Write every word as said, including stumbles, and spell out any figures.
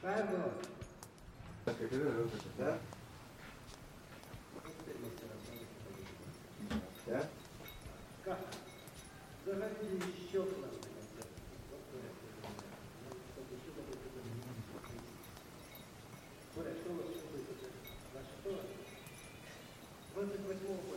Pardon. Да? Да? Как? Заходите еще к нам. Боря, что у вас будет? Ваше что? двадцать восьмого